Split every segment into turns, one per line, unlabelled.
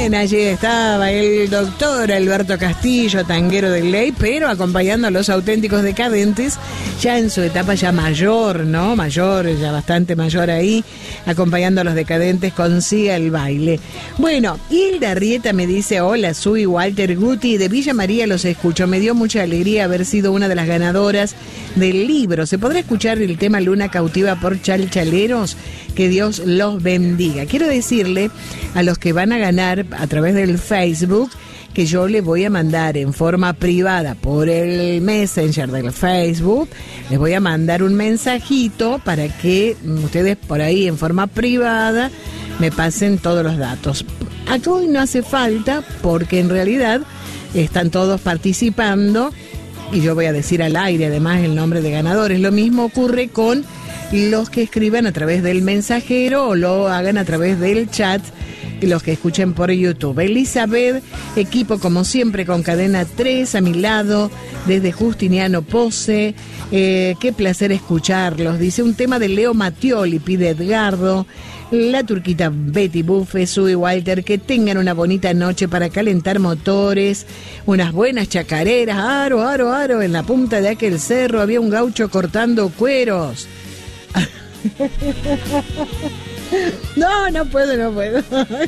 Bien, allí estaba el doctor Alberto Castillo, tanguero de ley, pero acompañando a los auténticos decadentes, ya en su etapa ya mayor, ¿no? Mayor, ya bastante mayor ahí, acompañando a los decadentes con Siga el baile. Bueno, Hilda Rieta me dice, hola, soy Walter Guti, de Villa María los escucho. Me dio mucha alegría haber sido una de las ganadoras del libro. ¿Se podrá escuchar el tema Luna Cautiva por Chalchaleros? Que Dios los bendiga. Quiero decirle a los que van a ganar a través del Facebook que yo le voy a mandar en forma privada por el Messenger del Facebook, les voy a mandar un mensajito para que ustedes por ahí en forma privada me pasen todos los datos. Acá hoy no hace falta porque en realidad están todos participando y yo voy a decir al aire además el nombre de ganadores. Lo mismo ocurre con los que escriban a través del mensajero o lo hagan a través del chat, los que escuchen por YouTube. Elizabeth, equipo como siempre con Cadena 3 a mi lado, desde Justiniano Pose, qué placer escucharlos. Dice un tema de Leo Mattioli, pide Edgardo, la turquita Betty Buffe, Sue Walter, que tengan una bonita noche para calentar motores, unas buenas chacareras, aro, en la punta de aquel cerro había un gaucho cortando cueros. No puedo.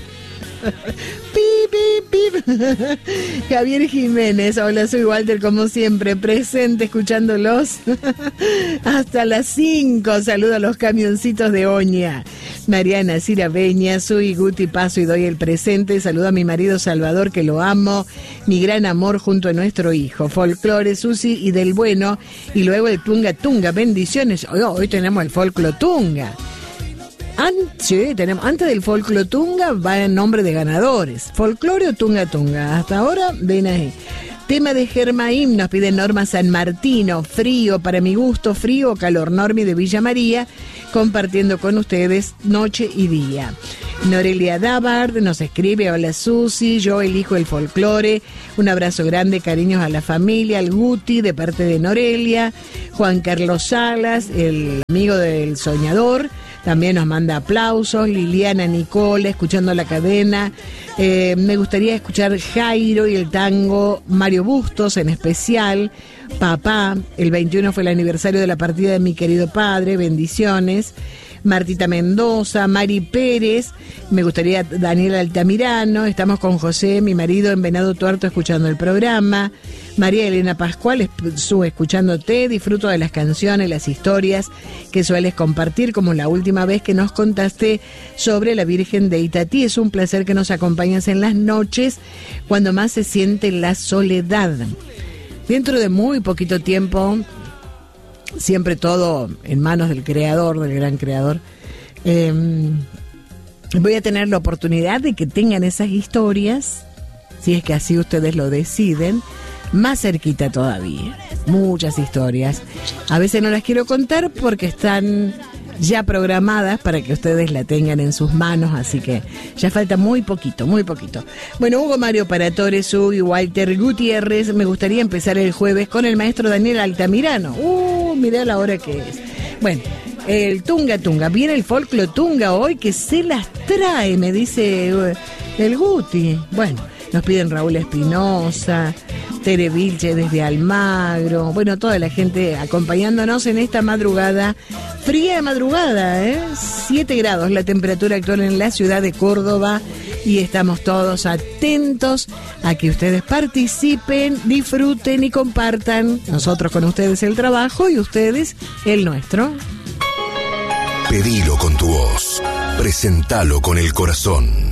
Pip. Javier Jiménez, hola, soy Walter, como siempre, presente, escuchándolos hasta las 5. Saludo a los camioncitos de Oña. Mariana Cirabeña, soy Guti, paso y doy el presente. Saludo a mi marido Salvador, que lo amo, mi gran amor junto a nuestro hijo. Folclore, Susi y del bueno. Y luego el Tunga Tunga, bendiciones. Hoy tenemos el Folclo Tunga. Sí, tenemos, antes del Folclo Tunga va en nombre de ganadores. Folclore o Tunga Tunga. Hasta ahora, ven ahí. Tema de Germaim, nos pide Norma San Martino. Frío, para mi gusto, frío o calor. Normi de Villa María, compartiendo con ustedes noche y día. Norelia Davard nos escribe, hola Susi, yo elijo el folclore. Un abrazo grande, cariños a la familia, al Guti de parte de Norelia. Juan Carlos Salas, el amigo del soñador, también nos manda aplausos. Liliana Nicola, escuchando la cadena. Me gustaría escuchar Jairo y el tango Mario Bustos en especial. Papá, el 21 fue el aniversario de la partida de mi querido padre, bendiciones. Martita Mendoza, Mari Pérez, me gustaría Daniel Altamirano, estamos con José, mi marido, en Venado Tuerto, escuchando el programa. María Elena Pascual, escuchándote, disfruto de las canciones, las historias que sueles compartir, como la última vez que nos contaste sobre la Virgen de Itatí. Es un placer que nos acompañes en las noches, cuando más se siente la soledad. Dentro de muy poquito tiempo, siempre todo en manos del creador, del gran creador, voy a tener la oportunidad de que tengan esas historias, si es que así ustedes lo deciden, más cerquita todavía. Muchas historias. A veces no las quiero contar porque están ya programadas para que ustedes la tengan en sus manos, así que ya falta muy poquito. Bueno, Hugo Mario Paratore, y Walter Gutiérrez, me gustaría empezar el jueves con el maestro Daniel Altamirano. Mirá la hora que es. Bueno, el Tunga Tunga, viene el Folclo Tunga hoy, que se las trae, me dice el Guti. Bueno, nos piden Raúl Espinosa, Tere Vilche desde Almagro, bueno, toda la gente acompañándonos en esta madrugada, fría de madrugada, 7 grados la temperatura actual en la ciudad de Córdoba, y estamos todos atentos a que ustedes participen, disfruten y compartan, nosotros con ustedes el trabajo y ustedes el nuestro.
Pedilo con tu voz, presentalo con el corazón.